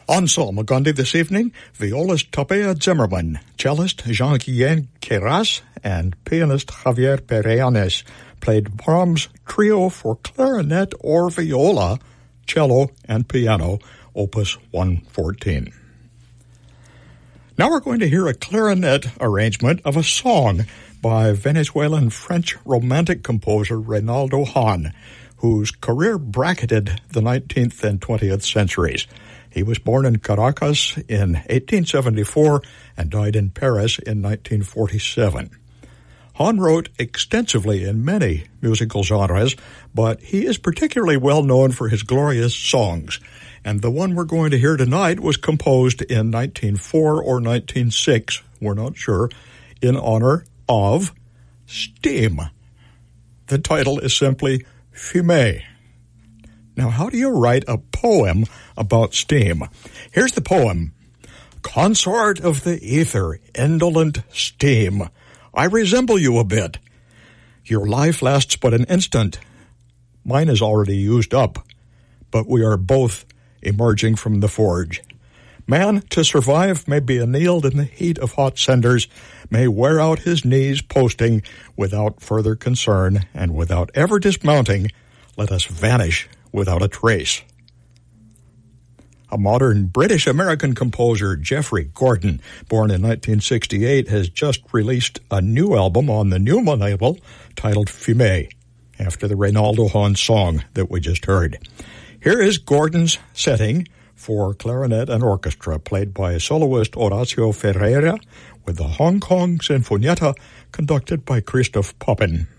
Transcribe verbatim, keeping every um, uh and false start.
Ensemble Gandhi this evening, violist Tabea Zimmerman, cellist Jean-Guyen Queyras, and pianist Javier Pereanes played Brahms' Trio for Clarinet or Viola, Cello, and Piano, Opus one fourteen. Now we're going to hear a clarinet arrangement of a song by Venezuelan-French romantic composer Reynaldo Hahn, whose career bracketed the nineteenth and twentieth centuries. He was born in Caracas in eighteen seventy-four and died in Paris in nineteen forty-seven. Hahn wrote extensively in many musical genres, but he is particularly well known for his glorious songs, and the one we're going to hear tonight was composed in nineteen oh four or nineteen oh six, we're not sure, in honor of steam. The title is simply Fumée. Now, how do you write a poem about steam? Here's the poem. Consort of the ether, indolent steam, I resemble you a bit. Your life lasts but an instant. Mine is already used up, but we are both emerging from the forge. Man, to survive, may be annealed in the heat of hot cinders, may wear out his knees posting without further concern, and without ever dismounting, let us vanish without a trace. A modern British-American composer, Jeffrey Gordon, born in nineteen sixty-eight, has just released a new album on the Numa label titled Fumée, after the Reynaldo Hahn song that we just heard. Here is Gordon's setting for clarinet and orchestra, played by soloist Horacio Ferreira, with the Hong Kong Sinfonietta conducted by Christoph Poppen.